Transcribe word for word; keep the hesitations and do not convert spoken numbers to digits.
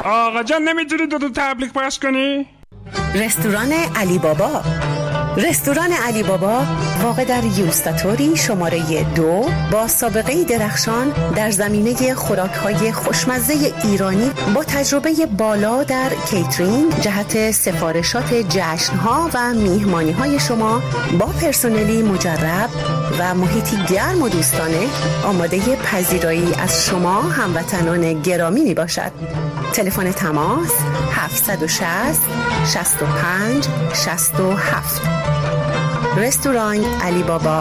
آقا جان نمیتونی دو تا تبلیغ پخش کنی؟ رستوران علی بابا. رستوران علی بابا واقع در یوستاتوری شماره دو با سابقه درخشان در زمینه خوراک‌های خوشمزه ایرانی با تجربه بالا در کیترینگ جهت سفارشات جشن‌ها و میهمانی‌های شما با پرسنلی مجرب و محیطی گرم و دوستانه آماده پذیرایی از شما هموطنان گرامی می باشد. تلفن تماس هفت شش صفر شش پنج شش هفت. رستوران علی بابا